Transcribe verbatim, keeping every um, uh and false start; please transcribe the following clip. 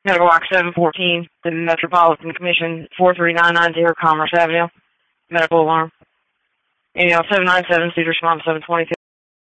Medical Box seven fourteen, the Metropolitan Commission, four three nine nine zero Commerce Avenue. Medical alarm. Email seven nine seven, Cedar Swamp seven twenty-two.